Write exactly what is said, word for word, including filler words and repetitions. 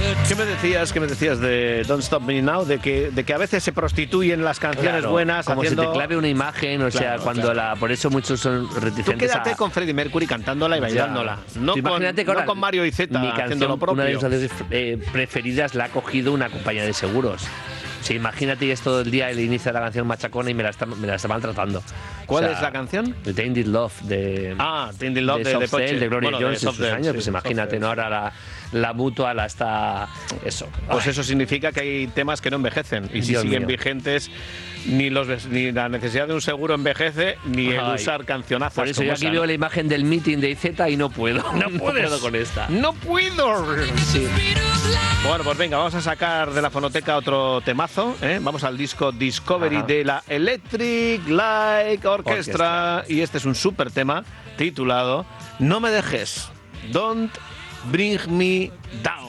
¿Qué me decías, qué me decías de Don't Stop Me Now? De que, de que a veces se prostituyen las canciones Claro, buenas como haciendo... se te clave una imagen, o sea, Claro, cuando claro. la... Por eso muchos son reticentes. Tú quédate a... con Freddie Mercury cantándola y bailándola. No Tú con, imagínate que no ahora con Mario Iceta mi haciendo canción, lo propio. una de mis canciones eh, preferidas la ha cogido una compañía de seguros. O sea, imagínate es todo el día el inicio de la canción machacona y me la, está, me la estaban tratando. ¿Cuál o sea, es la canción? The Tainted Love de... Ah, Tainted Love de, de, de, Soft Cell, de Gloria bueno, Jones en Soft sus Cell, años, sí, pues Soft imagínate, Cell. ¿no? Ahora la, la mutua la está... Eso. Pues Ay, eso significa que hay temas que no envejecen. Y si Dios siguen mío. vigentes, ni los ni la necesidad de un seguro envejece, ni el Ay. usar cancionazas. Por eso como yo aquí esa, veo ¿no? la imagen del meeting de I Z y no puedo. No puedes. puedo con esta. ¡No puedo! Sí. Bueno, pues venga, vamos a sacar de la fonoteca otro temazo, ¿eh? Vamos al disco Discovery Ajá. de la Electric Light Orchestra. Orchestra. Y este es un súper tema titulado No me dejes, Don't Bring Me Down.